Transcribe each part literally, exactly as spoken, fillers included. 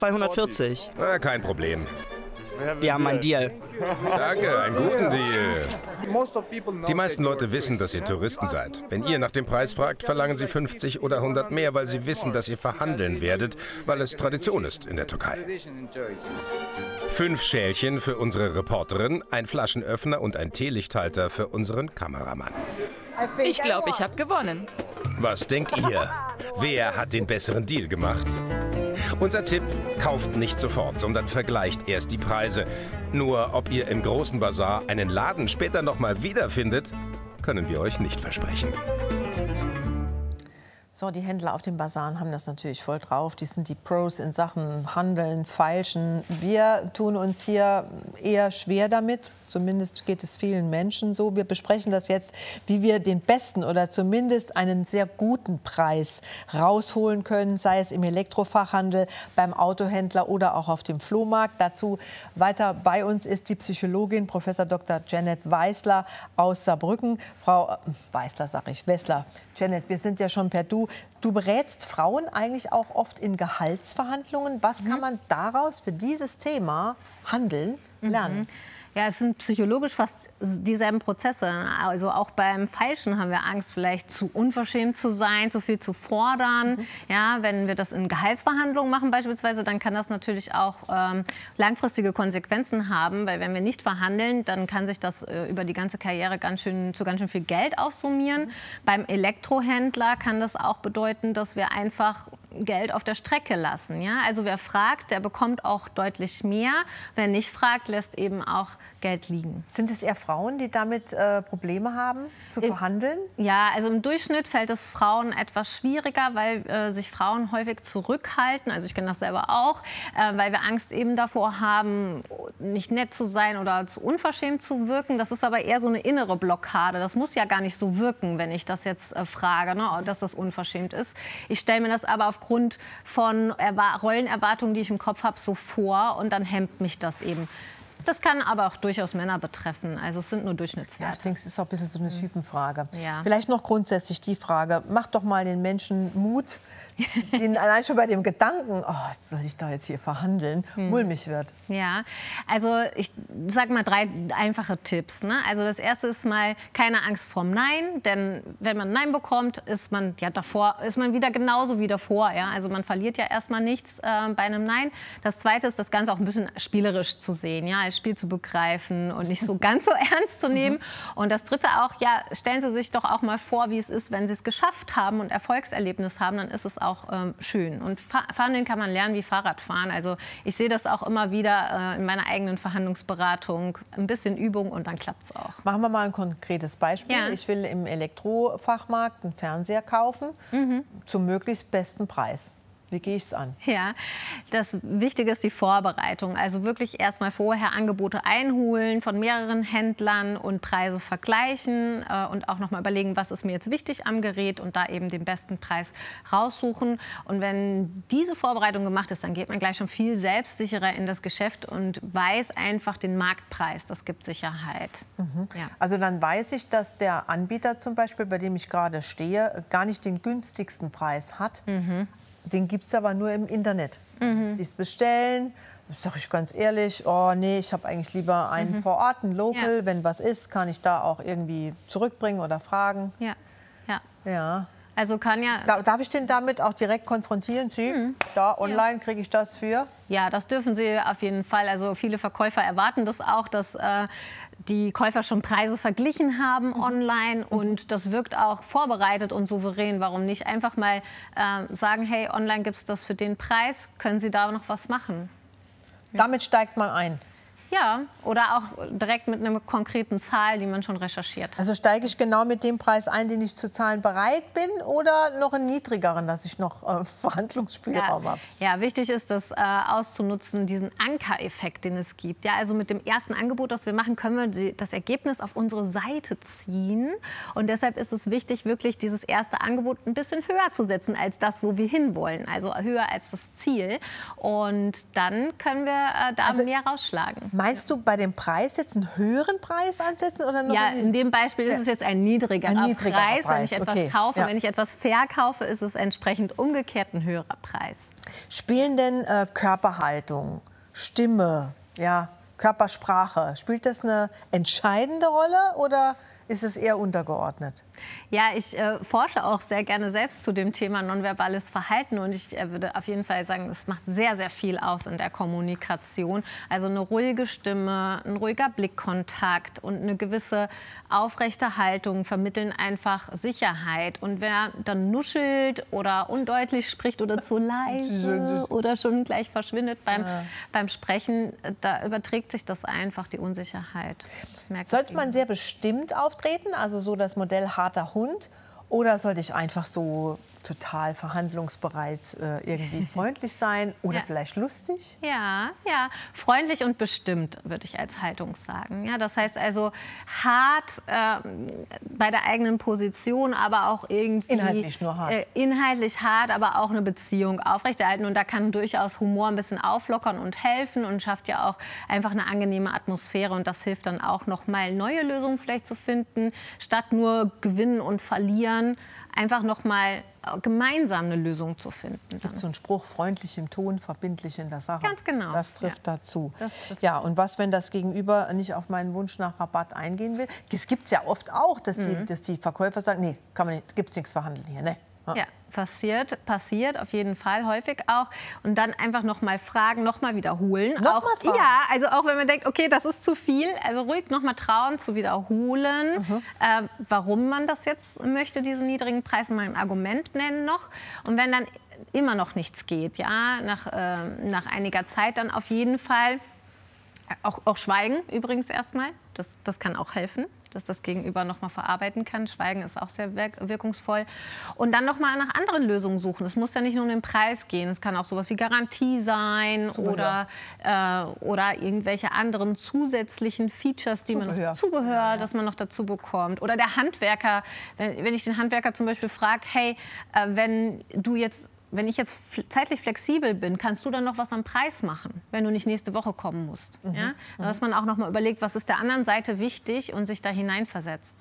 Bei hundertvierzig. Äh, kein Problem. Wir haben einen Deal. Danke, einen guten Deal. Die meisten Leute wissen, dass ihr Touristen seid. Wenn ihr nach dem Preis fragt, verlangen sie fünfzig oder hundert mehr, weil sie wissen, dass ihr verhandeln werdet, weil es Tradition ist in der Türkei. Fünf Schälchen für unsere Reporterin, ein Flaschenöffner und ein Teelichthalter für unseren Kameramann. Ich glaube, ich habe gewonnen. Was denkt ihr? Wer hat den besseren Deal gemacht? Unser Tipp: kauft nicht sofort, sondern vergleicht erst die Preise. Nur ob ihr im großen Bazar einen Laden später nochmal wiederfindet, können wir euch nicht versprechen. So, die Händler auf den Basaren haben das natürlich voll drauf. Die sind die Pros in Sachen Handeln, Feilschen. Wir tun uns hier eher schwer damit. Zumindest geht es vielen Menschen so. Wir besprechen das jetzt, wie wir den besten oder zumindest einen sehr guten Preis rausholen können, sei es im Elektrofachhandel, beim Autohändler oder auch auf dem Flohmarkt. Dazu weiter bei uns ist die Psychologin Professor Doktor Janet Weissler aus Saarbrücken. Frau äh, Weissler, sage ich, Wessler. Janet, wir sind ja schon per Du. Du berätst Frauen eigentlich auch oft in Gehaltsverhandlungen. Was kann man daraus für dieses Thema Handeln lernen? Mhm. Ja, es sind psychologisch fast dieselben Prozesse. Also auch beim Feilschen haben wir Angst, vielleicht zu unverschämt zu sein, zu viel zu fordern. Mhm. Ja, wenn wir das in Gehaltsverhandlungen machen beispielsweise, dann kann das natürlich auch ähm, langfristige Konsequenzen haben, weil wenn wir nicht verhandeln, dann kann sich das äh, über die ganze Karriere ganz schön, zu ganz schön viel Geld aufsummieren. Mhm. Beim Elektrohändler kann das auch bedeuten, dass wir einfach Geld auf der Strecke lassen. Ja? Also wer fragt, der bekommt auch deutlich mehr. Wer nicht fragt, lässt eben auch Geld liegen. Sind es eher Frauen, die damit äh, Probleme haben, zu verhandeln? Ja, also im Durchschnitt fällt es Frauen etwas schwieriger, weil äh, sich Frauen häufig zurückhalten. Also ich kenne das selber auch, äh, weil wir Angst eben davor haben, nicht nett zu sein oder zu unverschämt zu wirken. Das ist aber eher so eine innere Blockade. Das muss ja gar nicht so wirken, wenn ich das jetzt äh, frage, ne, dass das unverschämt ist. Ich stelle mir das aber aufgrund von Erwa- Rollenerwartungen, die ich im Kopf habe, so vor und dann hemmt mich das eben. Das kann aber auch durchaus Männer betreffen. Also es sind nur Durchschnittswerte. Ja, ich denke, es ist auch ein bisschen so eine Typenfrage. Ja. Vielleicht noch grundsätzlich die Frage, macht doch mal den Menschen Mut, den allein schon bei dem Gedanken, oh, soll ich da jetzt hier verhandeln, hm. mulmig wird. Ja, also ich sage mal drei einfache Tipps. Ne? Also das erste ist mal keine Angst vorm Nein, denn wenn man Nein bekommt, ist man ja davor, ist man wieder genauso wie davor. Ja? Also man verliert ja erstmal nichts äh, bei einem Nein. Das zweite ist, das Ganze auch ein bisschen spielerisch zu sehen, ja, als Spiel zu begreifen und nicht so ganz so ernst zu nehmen. Mhm. Und das dritte auch, ja, stellen Sie sich doch auch mal vor, wie es ist, wenn Sie es geschafft haben und Erfolgserlebnis haben, dann ist es auch ähm, schön. Und Verhandeln kann man lernen wie Fahrradfahren. Also ich sehe das auch immer wieder äh, in meiner eigenen Verhandlungsberatung. Ein bisschen Übung und dann klappt es auch. Machen wir mal ein konkretes Beispiel. Ja. Ich will im Elektrofachmarkt einen Fernseher kaufen, mhm. zum möglichst besten Preis. Wie gehe ich es an? Ja, das Wichtige ist die Vorbereitung. Also wirklich erst mal vorher Angebote einholen von mehreren Händlern und Preise vergleichen äh, und auch noch mal überlegen, was ist mir jetzt wichtig am Gerät und da eben den besten Preis raussuchen. Und wenn diese Vorbereitung gemacht ist, dann geht man gleich schon viel selbstsicherer in das Geschäft und weiß einfach den Marktpreis. Das gibt Sicherheit. Mhm. Ja. Also dann weiß ich, dass der Anbieter zum Beispiel, bei dem ich gerade stehe, gar nicht den günstigsten Preis hat. Mhm. Den gibt es aber nur im Internet. Mhm. Muss ich es bestellen? Das sage ich ganz ehrlich, oh nee, ich habe eigentlich lieber einen mhm. vor Ort, einen Local. Ja. Wenn was ist, kann ich da auch irgendwie zurückbringen oder fragen. Ja, ja. Ja. Also kann ja. Da, darf ich den damit auch direkt konfrontieren? Sie, mhm. da online ja. kriege ich das für? Ja, das dürfen Sie auf jeden Fall. Also viele Verkäufer erwarten das auch, dass äh, die Käufer schon Preise verglichen haben mhm. online und das wirkt auch vorbereitet und souverän. Warum nicht einfach mal äh, sagen, hey, online gibt es das für den Preis, können Sie da noch was machen? Ja. Damit steigt man ein. Ja, oder auch direkt mit einer konkreten Zahl, die man schon recherchiert hat. Also steige ich genau mit dem Preis ein, den ich zu zahlen bereit bin, oder noch einen niedrigeren, dass ich noch äh, Verhandlungsspielraum ja. habe? Ja, wichtig ist, das äh, auszunutzen, diesen Ankereffekt, den es gibt. Ja, also mit dem ersten Angebot, das wir machen, können wir die, das Ergebnis auf unsere Seite ziehen. Und deshalb ist es wichtig, wirklich dieses erste Angebot ein bisschen höher zu setzen als das, wo wir hinwollen. Also höher als das Ziel. Und dann können wir äh, da also mehr rausschlagen. Meinst du bei dem Preis jetzt einen höheren Preis ansetzen? Oder noch ja, einen in dem Beispiel ist es jetzt ein niedrigerer, ein niedrigerer Preis. Preis. Wenn ich etwas okay. kaufe, ja. wenn ich etwas verkaufe, ist es entsprechend umgekehrt ein höherer Preis. Spielen denn äh, Körperhaltung, Stimme, ja, Körpersprache, spielt das eine entscheidende Rolle oder ist es eher untergeordnet? Ja, ich äh, forsche auch sehr gerne selbst zu dem Thema nonverbales Verhalten und ich äh, würde auf jeden Fall sagen, es macht sehr, sehr viel aus in der Kommunikation. Also eine ruhige Stimme, ein ruhiger Blickkontakt und eine gewisse aufrechte Haltung vermitteln einfach Sicherheit. Und wer dann nuschelt oder undeutlich spricht oder zu leise oder schon gleich verschwindet beim, ja. beim Sprechen, da überträgt sich das einfach, die Unsicherheit. Das merkt Sollte man sehr bestimmt auftreten, also so das Modell harter Hund, oder sollte ich einfach so total verhandlungsbereit äh, irgendwie freundlich sein oder ja. vielleicht lustig? Ja, ja, freundlich und bestimmt, würde ich als Haltung sagen. Ja, das heißt also hart äh, bei der eigenen Position, aber auch irgendwie... Inhaltlich nur hart. Äh, inhaltlich hart, aber auch eine Beziehung aufrechterhalten. Und da kann durchaus Humor ein bisschen auflockern und helfen und schafft ja auch einfach eine angenehme Atmosphäre. Und das hilft dann auch noch mal neue Lösungen vielleicht zu finden, statt nur gewinnen und verlieren, einfach noch mal gemeinsam eine Lösung zu finden. Gibt so einen Spruch, freundlich im Ton, verbindlich in der Sache. Ganz genau. Das trifft ja. dazu. Das trifft ja, und was, wenn das Gegenüber nicht auf meinen Wunsch nach Rabatt eingehen will? Das gibt es ja oft auch, dass, mhm. die, dass die Verkäufer sagen, nee, kann man nicht, gibt's nichts verhandeln hier. Nee. Ja. Ja, passiert, passiert auf jeden Fall häufig auch. Und dann einfach noch mal fragen, noch mal wiederholen. Noch auch, mal fragen? Ja, also auch wenn man denkt, okay, das ist zu viel, also ruhig noch mal trauen zu wiederholen, mhm. äh, warum man das jetzt möchte, diesen niedrigen Preis, mal ein Argument nennen noch. Und wenn dann immer noch nichts geht, ja, nach, äh, nach einiger Zeit dann auf jeden Fall auch, auch schweigen übrigens erstmal. Das, das kann auch helfen, dass das Gegenüber noch mal verarbeiten kann. Schweigen ist auch sehr wirk wirkungsvoll. Und dann noch mal nach anderen Lösungen suchen. Es muss ja nicht nur um den Preis gehen. Es kann auch sowas wie Garantie sein oder, äh, oder irgendwelche anderen zusätzlichen Features, die Zubehör. man noch, Zubehör, ja, ja. das man noch dazu bekommt. Oder der Handwerker, wenn, wenn ich den Handwerker zum Beispiel frage, hey, äh, wenn du jetzt Wenn ich jetzt zeitlich flexibel bin, kannst du dann noch was am Preis machen, wenn du nicht nächste Woche kommen musst. Mhm. Ja? Dass man auch noch mal überlegt, was ist der anderen Seite wichtig und sich da hineinversetzt.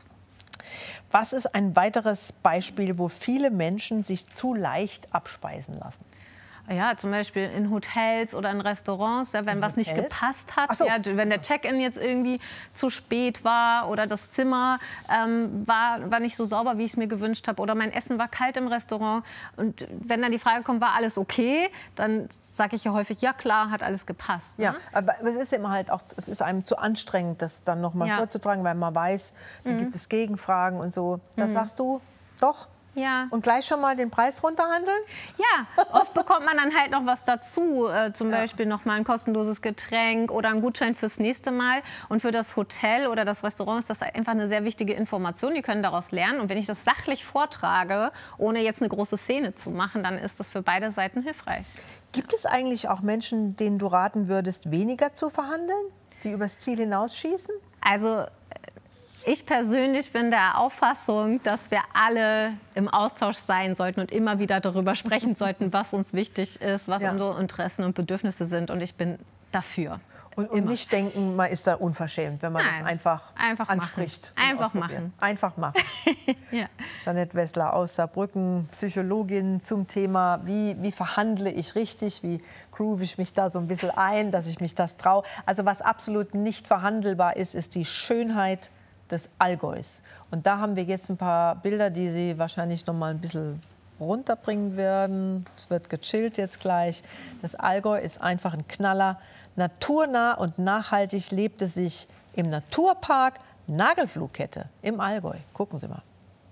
Was ist ein weiteres Beispiel, wo viele Menschen sich zu leicht abspeisen lassen? Ja, zum Beispiel in Hotels oder in Restaurants, ja, wenn in was Hotels? nicht gepasst hat, so. ja, wenn der Check-in jetzt irgendwie zu spät war oder das Zimmer ähm, war, war nicht so sauber, wie ich es mir gewünscht habe oder mein Essen war kalt im Restaurant und wenn dann die Frage kommt, war alles okay, dann sage ich ja häufig, ja klar, hat alles gepasst. Ja, ne? aber es ist immer halt auch, es ist einem zu anstrengend, das dann noch mal ja. vorzutragen, weil man weiß, dann mhm. gibt es Gegenfragen und so. Das mhm. sagst du doch? Ja. Und gleich schon mal den Preis runterhandeln? Ja, oft bekommt man dann halt noch was dazu. Äh, zum ja. Beispiel noch mal ein kostenloses Getränk oder einen Gutschein fürs nächste Mal. Und für das Hotel oder das Restaurant ist das einfach eine sehr wichtige Information. Die können daraus lernen. Und wenn ich das sachlich vortrage, ohne jetzt eine große Szene zu machen, dann ist das für beide Seiten hilfreich. Gibt ja. es eigentlich auch Menschen, denen du raten würdest, weniger zu verhandeln, die übers Ziel hinausschießen? Also ich persönlich bin der Auffassung, dass wir alle im Austausch sein sollten und immer wieder darüber sprechen sollten, was uns wichtig ist, was ja. unsere Interessen und Bedürfnisse sind. Und ich bin dafür. Und, und nicht denken, man ist da unverschämt, wenn man Nein, das einfach, einfach anspricht. Einfach machen. Einfach machen. ja. Jeanette Wessler aus Saarbrücken, Psychologin zum Thema, wie, wie verhandle ich richtig, wie groove ich mich da so ein bisschen ein, dass ich mich das traue. Also was absolut nicht verhandelbar ist, ist die Schönheit des Allgäus. Und da haben wir jetzt ein paar Bilder, die Sie wahrscheinlich noch mal ein bisschen runterbringen werden. Es wird gechillt jetzt gleich. Das Allgäu ist einfach ein Knaller. Naturnah und nachhaltig lebt es sich im Naturpark Nagelfluhkette im Allgäu. Gucken Sie mal.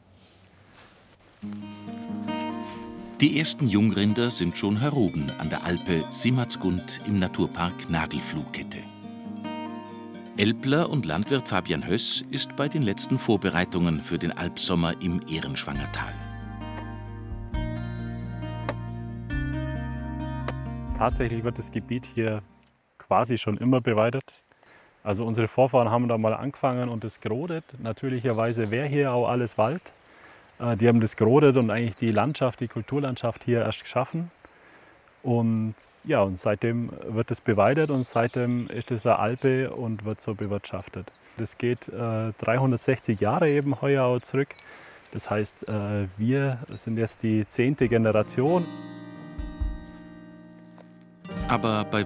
Die ersten Jungrinder sind schon heroben an der Alpe Simmatzgund im Naturpark Nagelfluhkette. Älpler und Landwirt Fabian Höss ist bei den letzten Vorbereitungen für den Alpsommer im Ehrenschwangertal. Tatsächlich wird das Gebiet hier quasi schon immer beweidet. Also unsere Vorfahren haben da mal angefangen und das gerodet. Natürlicherweise wäre hier auch alles Wald. Die haben das gerodet und eigentlich die Landschaft, die Kulturlandschaft hier erst geschaffen. Und, ja, und seitdem wird es beweidet und seitdem ist es eine Alpe und wird so bewirtschaftet. Das geht äh, dreihundertsechzig Jahre eben heuer auch zurück. Das heißt, äh, wir sind jetzt die zehnte Generation. Aber bei